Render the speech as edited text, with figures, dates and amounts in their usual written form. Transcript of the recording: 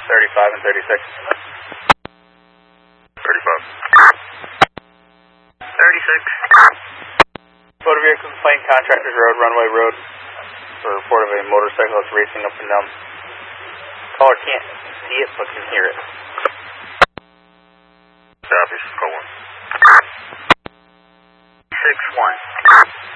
35 and 36. 35. 36. Motor vehicle complaint, Contractors Road, Runway Road, for a report of a motorcyclist racing up and down. Caller can't see it, but can hear it. Copy, call 1. 6-1.